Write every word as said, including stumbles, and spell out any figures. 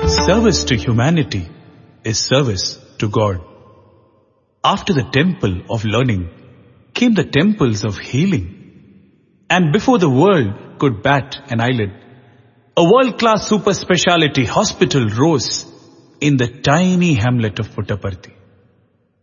Service to humanity is service to God. After the temple of learning came the temples of healing. And before the world could bat an eyelid, a world-class super speciality hospital rose in the tiny hamlet of Puttaparthi.